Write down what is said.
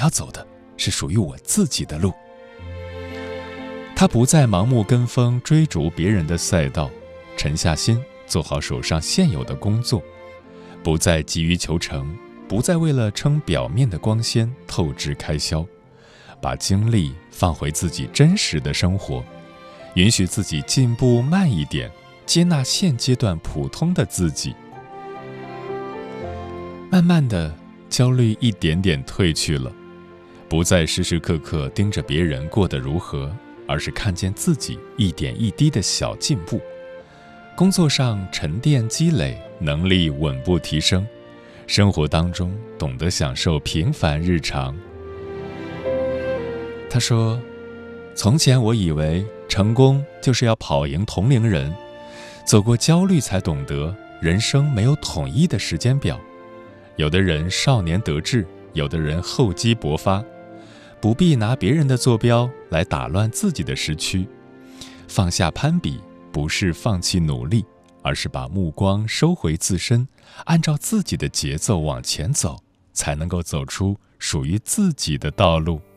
要走的是属于我自己的路。他不再盲目跟风追逐别人的赛道，沉下心做好手上现有的工作，不再急于求成，不再为了撑表面的光鲜透支开销，把精力放回自己真实的生活，允许自己进步慢一点，接纳现阶段普通的自己。慢慢的，焦虑一点点褪去了，不再时时刻刻盯着别人过得如何，而是看见自己一点一滴的小进步。工作上沉淀积累，能力稳步提升，生活当中懂得享受平凡日常。他说，从前我以为成功就是要跑赢同龄人，走过焦虑才懂得人生没有统一的时间表，有的人少年得志，有的人厚积薄发，不必拿别人的坐标来打乱自己的时区。放下攀比，不是放弃努力，而是把目光收回自身，按照自己的节奏往前走，才能够走出属于自己的道路。